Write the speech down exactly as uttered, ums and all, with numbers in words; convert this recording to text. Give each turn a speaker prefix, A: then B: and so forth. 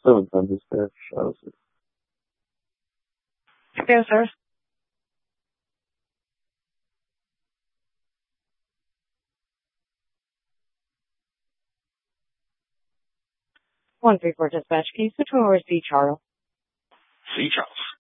A: seven ten dispatch, Chaucer.
B: Yes, sir. One three four dispatch. Can you switch over to C Charles?
C: C Charles.